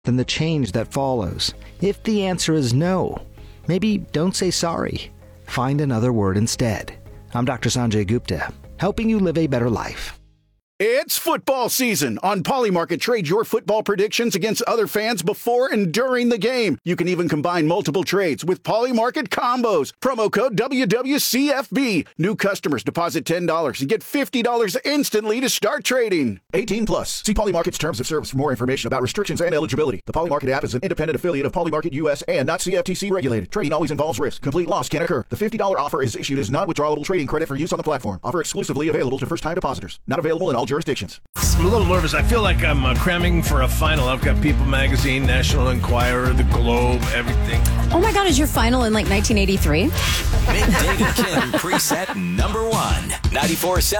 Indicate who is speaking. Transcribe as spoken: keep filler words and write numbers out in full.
Speaker 1: than the change that follows? If the answer is no, maybe don't say sorry. Find another word instead. I'm Doctor Sanjay Gupta, helping you live a better life.
Speaker 2: It's football season. On Polymarket, trade your football predictions against other fans before and during the game. You can even combine multiple trades with Polymarket combos. Promo code W W C F B. New customers deposit ten dollars and get fifty dollars instantly to start trading.
Speaker 3: eighteen plus. See Polymarket's terms of service for more information about restrictions and eligibility. The Polymarket app is an independent affiliate of Polymarket U S and not C F T C regulated. Trading always involves risk. Complete loss can occur. The fifty dollars offer is issued as non-withdrawable trading credit for use on the platform. Offer exclusively available to first-time depositors. Not available in all jurisdictions.
Speaker 4: I'm a little nervous. I feel like I'm uh, cramming for a final. I've got People Magazine, National Enquirer, The Globe, everything.
Speaker 5: Oh my God, is your final in like nineteen eighty-three?
Speaker 6: Midday to Kim, preset number one. ninety-four seven